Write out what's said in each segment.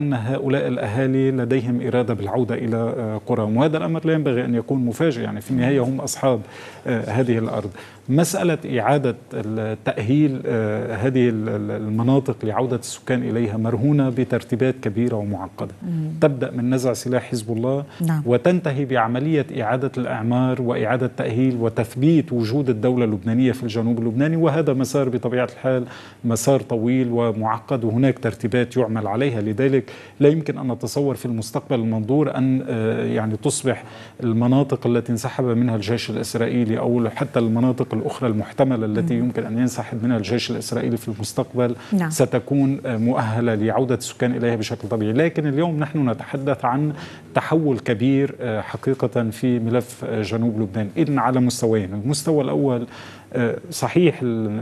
أن هؤلاء الأهالي لديهم إرادة بالعودة إلى قراهم، وهذا الأمر لا ينبغي أن يكون مفاجئ، يعني في النهاية هم أصحاب هذه الأرض. مسألة إعادة تأهيل هذه المناطق لعودة السكان إليها مرهونة بترتيبات كبيرة ومعقدة، تبدأ من نزع سلاح حزب الله وتنتهي بعملية إعادة الإعمار وإعادة تأهيل وتثبيت وجود الدولة اللبنانية في الجنوب اللبناني، وهذا مسار بطبيعة الحال مسار طويل ومعقد، وهناك ترتيبات يعمل عليها. لذلك لا يمكن أن نتصور في المستقبل المنظور أن يعني تصبح المناطق التي انسحب منها الجيش الإسرائيلي أو حتى المناطق الأخرى المحتملة التي يمكن أن ينسحب منها الجيش الإسرائيلي في المستقبل ستكون مؤهلة لعودة السكان إليها بشكل طبيعي. لكن اليوم نحن نتحدث عن تحول كبير حقيقة في ملف جنوب لبنان، إذن على مستويين. المستوى الأول صحيح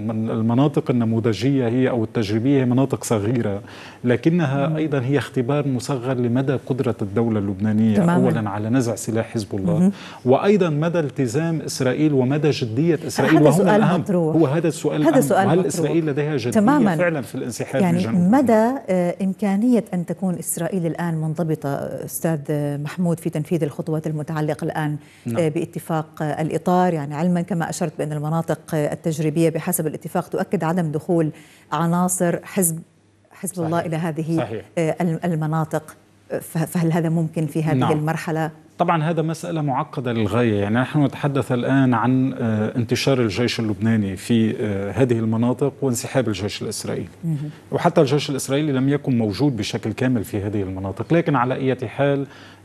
المناطق النموذجية هي أو التجريبية هي مناطق صغيرة، لكنها أيضا هي اختبار مصغر لمدى قدرة الدولة اللبنانية تماما. أولا على نزع سلاح حزب الله، وأيضا مدى التزام إسرائيل ومدى جدية إسرائيل، وهو الأهم. هو هذا السؤال هل إسرائيل لديها جدية تماما. فعلا في الانسحاب يعني من جنوب مدى إمكانية أن تكون إسرائيل الآن منضبطة أستاذ محمود في تنفيذ الخطوات المتعلقة الآن باتفاق الإطار، يعني علما كما أشرت بأن المناطق التجريبية بحسب الاتفاق تؤكد عدم دخول عناصر حزب الله إلى هذه المناطق، فهل هذا ممكن في هذه المرحلة؟ طبعا هذا مسألة معقدة للغاية، يعني نحن نتحدث الآن عن انتشار الجيش اللبناني في هذه المناطق وانسحاب الجيش الإسرائيلي، وحتى الجيش الإسرائيلي لم يكن موجود بشكل كامل في هذه المناطق. لكن على أي حال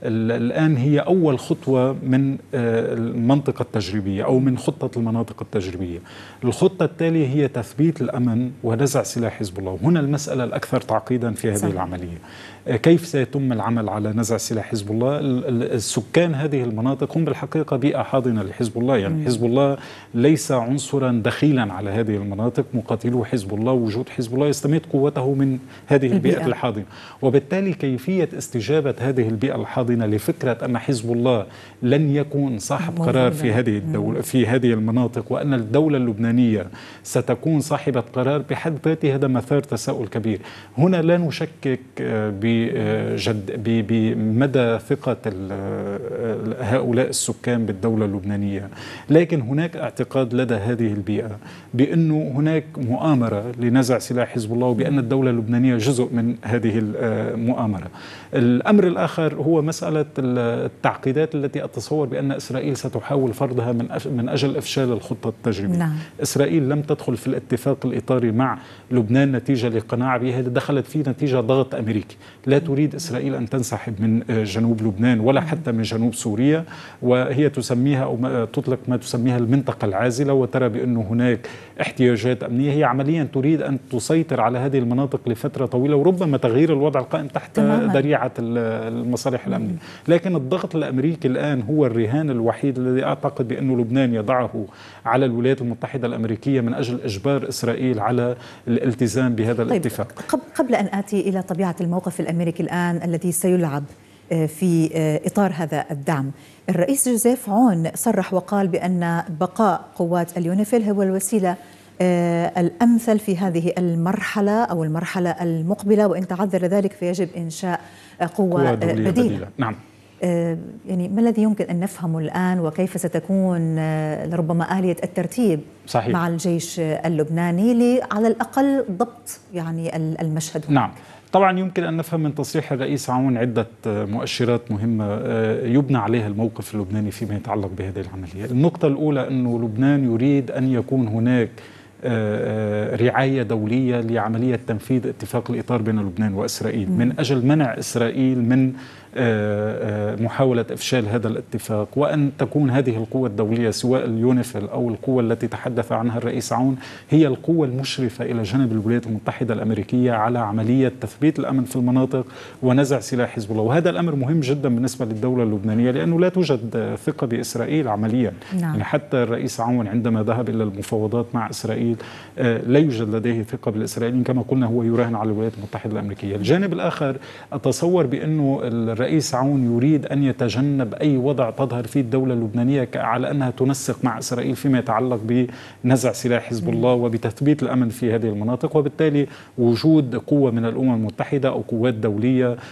الآن هي أول خطوة من المنطقة التجريبية أو من خطة المناطق التجريبية. الخطة التالية هي تثبيت الأمن ونزع سلاح حزب الله. هنا المسألة الأكثر تعقيدا في هذه العملية، كيف سيتم العمل على نزع سلاح حزب الله؟ السكان هذه المناطق هم بالحقيقة بيئة حاضنة لحزب الله، يعني حزب الله ليس عنصرا دخيلا على هذه المناطق، مقاتلو حزب الله وجود حزب الله يستمد قوته من هذه البيئة الحاضنة، وبالتالي كيفية استجابة هذه البيئة الحاضنة لفكرة أن حزب الله لن يكون صاحب قرار في هذه الدولة في هذه المناطق، وأن الدولة اللبنانية ستكون صاحبة قرار، بحد ذاته هذا مثار تساؤل كبير. هنا لا نشكك بمدى ثقة هؤلاء السكان بالدولة اللبنانية، لكن هناك اعتقاد لدى هذه البيئة بأنه هناك مؤامرة لنزع سلاح حزب الله، وبأن الدولة اللبنانية جزء من هذه المؤامرة. الأمر الآخر هو مسألة التعقيدات التي أتصور بأن إسرائيل ستحاول فرضها من أجل إفشال الخطة التجريبية. إسرائيل لم تدخل في الاتفاق الإطاري مع لبنان نتيجة لقناعة بها، دخلت فيه نتيجة ضغط أمريكي. لا تريد إسرائيل أن تنسحب من جنوب لبنان ولا حتى من جنوب سوريا، وهي تسميها أو تطلق ما تسميها المنطقة العازلة، وترى بأنه هناك احتياجات أمنية. هي عمليا تريد أن تسيطر على هذه المناطق لفترة طويلة، وربما تغيير الوضع القائم تحت ذريعة المصالح الأمنية. لكن الضغط الأمريكي الآن هو الرهان الوحيد الذي أعتقد بأنه لبنان يضعه على الولايات المتحدة الأمريكية من أجل إجبار إسرائيل على الالتزام بهذا الاتفاق. قبل أن آتي إلى طبيعة الموقف الأمريكي الآن الذي سيلعب في إطار هذا الدعم، الرئيس جوزيف عون صرح وقال بأن بقاء قوات اليونيفيل هو الوسيلة الأمثل في هذه المرحلة أو المرحلة المقبلة، وإن تعذر ذلك فيجب إنشاء قوة بديلة. نعم. يعني ما الذي يمكن أن نفهمه الآن، وكيف ستكون لربما آلية الترتيب مع الجيش اللبناني على الأقل ضبط يعني المشهد؟ نعم، طبعا يمكن أن نفهم من تصريح الرئيس عون عدة مؤشرات مهمة يبنى عليها الموقف اللبناني فيما يتعلق بهذه العملية. النقطة الأولى أنه لبنان يريد أن يكون هناك رعاية دولية لعملية تنفيذ اتفاق الإطار بين لبنان وإسرائيل، من أجل منع إسرائيل من محاولة إفشال هذا الاتفاق، وأن تكون هذه القوة الدولية سواء اليونيفيل أو القوة التي تحدث عنها الرئيس عون هي القوة المشرفة إلى جانب الولايات المتحدة الأمريكية على عملية تثبيت الأمن في المناطق ونزع سلاح حزب الله. وهذا الأمر مهم جدا بالنسبة للدولة اللبنانية، لأنه لا توجد ثقة بإسرائيل عمليا. يعني حتى الرئيس عون عندما ذهب إلى المفاوضات مع إسرائيل لا يوجد لديه ثقة بالإسرائيليين، كما قلنا هو يراهن على الولايات المتحدة الأمريكية. الجانب الآخر أتصور بأنه الرئيس عون يريد أن يتجنب أي وضع تظهر فيه الدولة اللبنانية على أنها تنسق مع إسرائيل فيما يتعلق بنزع سلاح حزب الله وبتثبيت الأمن في هذه المناطق، وبالتالي وجود قوة من الأمم المتحدة أو قوات دولية